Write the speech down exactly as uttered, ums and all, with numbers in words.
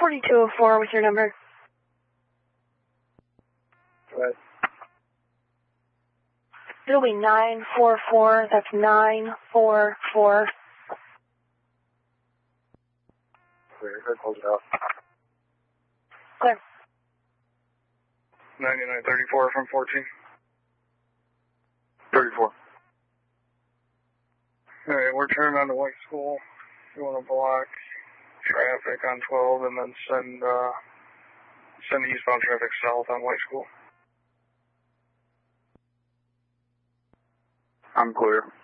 forty-two oh four with your number. Go ahead. It'll be nine four four. That's nine four four. Clear. Go close it out. Clear. ninety-nine thirty-four from fourteen. thirty-four. Alright, we're turning on to White School. You want to block traffic on twelve and then send, uh, send eastbound traffic south on White School. I'm clear.